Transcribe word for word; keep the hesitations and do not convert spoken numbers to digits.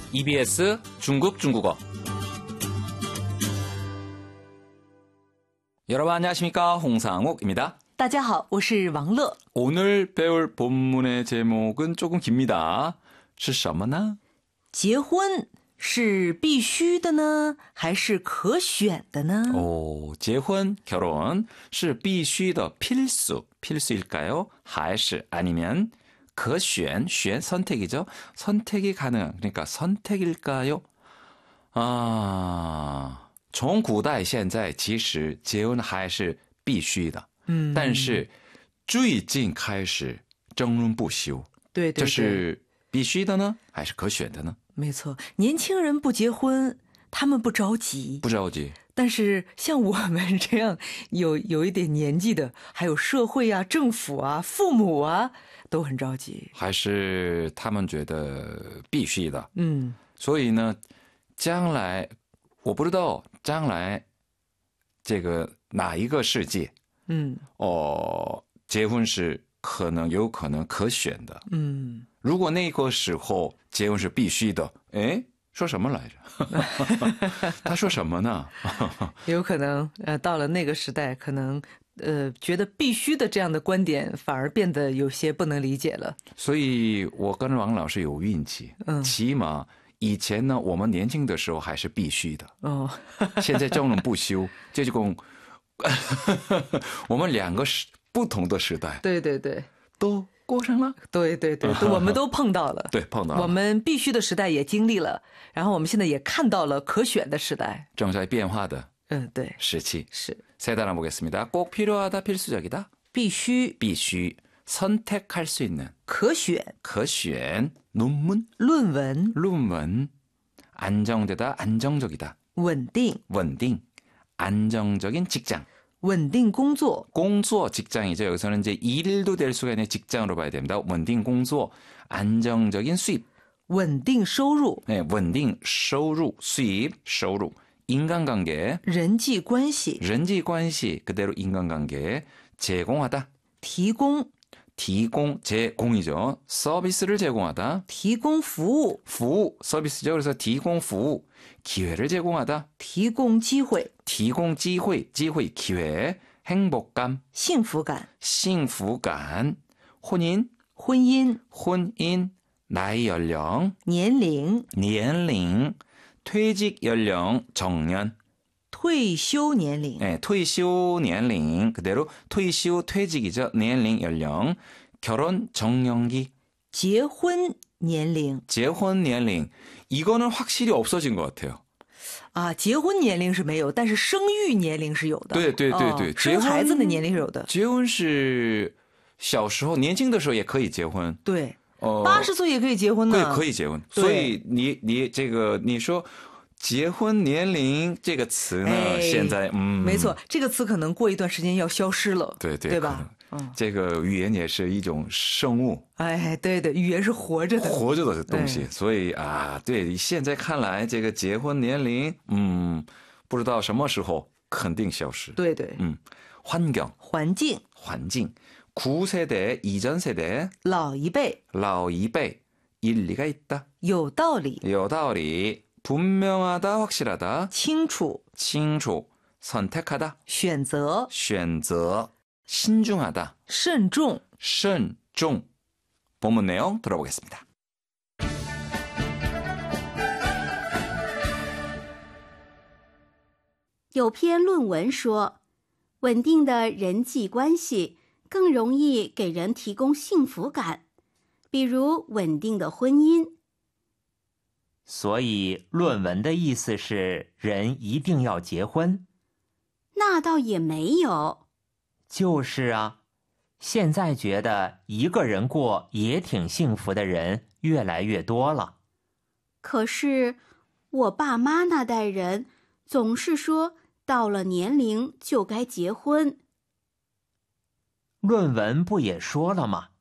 이비에스 중국 중국어. 여러분 안녕하십니까? 홍상욱입니다. 大家好，我是王乐。 오늘 배울 본문의 제목은 조금 깁니다. 是什么呢? 结婚是必须的呢，还是可选的呢？ 오, 结婚, 결혼, 是必须的 필수, 필수일까요? 还是 아니면 可选, 选 선택이죠. 선택이 가능한, 그러니까 선택일까요? 아, 从古代现在其实结婚还是必须的， 嗯， 但是最近开始争论不休， 对对对， 这是必须的呢，还是可选的呢？ 没错，年轻人不结婚，他们不着急， 不着急。 但是像我们这样有有一点年纪的，还有社会啊、政府啊、父母啊，都很着急。 还是他们觉得必须的。 嗯， 所以呢，将来我不知道将来这个哪一个世界， 嗯， 哦，结婚是可能有可能可选的。 嗯， 如果那个时候结婚是必须的，哎，说什么来着？他说什么呢？ 有可能呃，到了那个时代，可能呃觉得必须的这样的观点反而变得有些不能理解了。 所以我跟王老师有运气， 嗯， 起码以前呢，我们年轻的时候还是必须的。 哦， 现在争论不休，这就跟我们两个时不同的时代， 对对对， 都过上了。 对对对，都我们都碰到了， 对，碰到了。 我们必须的时代也经历了，然后我们现在也看到了可选的时代， 正在变化的嗯，对， 时期。 是 세 단어 보겠습니다. 꼭 필요하다, 필수적이다. 必须、 必须, 선택할 수 있는, 可选、 可选, 논문, 论文、 논문, 안정되다, 안정적이다, 稳定、 稳定, 안정적인 직장. 稳定工作、 工作, 직장이죠. 여기서는 이제 일도 될 수가 있는 직장으로 봐야 됩니다. 稳定工作, 안정적인 수입. 稳定收入、 네, 稳定收入, 수입, 收入. 인간관계, 人际关系、 人际关系, 그대로 인간관계, 제공하다. 提供、 提供, 제공이죠. 서비스를 제공하다. 提供服务、 服务, 서비스죠. 그래서 提供服务, 기회를 제공하다. 提供机会、 提供机会, 机会, 기회, 행복감, 幸福感、 幸福感, 혼인, 婚姻、 혼인, 나이 연령, 年龄、 年龄, 퇴직 연령, 정년. 退休年龄、 네, 退休年龄, 그대로 退休, 퇴직이죠. 年龄, 연령, 결혼 정년기, 结婚年龄结婚年龄, 이거는 확실히 없어진 것 같아요. 啊，结婚年龄是没有，但是生育年龄是有的。 对对对对， 哦生孩子的年龄是有的。 结婚是小时候年轻的时候也可以结婚。 对， 哦， 八十岁也可以结婚呢。 可以可以结婚。所以你你这个你说结婚年龄这个词呢， 哎、 现在嗯， 没错，这个词可能过一段时间要消失了。 对对， 对吧？ 嗯，这个语言也是一种生物。 哎，对的，语言是活着的， 活着的东西。所以啊，对，现在看来这个结婚年龄，嗯，不知道什么时候肯定消失。 对对， 嗯，环境， 环境， 环境，구 세대, 이전 세대, 老一辈， 老一辈, 일리가 있다. 有道理， 有道理, 분명하다, 확실하다, 清楚， 清楚, 선택하다, 选择， 选择, 신중하다, 慎重， 慎重. 본문 내용 들어보겠습니다. 有篇论文说，稳定的人际关系更容易给人提供幸福感，比如稳定的婚姻。 所以论文的意思是人一定要结婚？ 那倒也没有。 就是啊，现在觉得一个人过也挺幸福的人越来越多了。 可是我爸妈那代人总是说到了年龄就该结婚。 论文不也说了吗？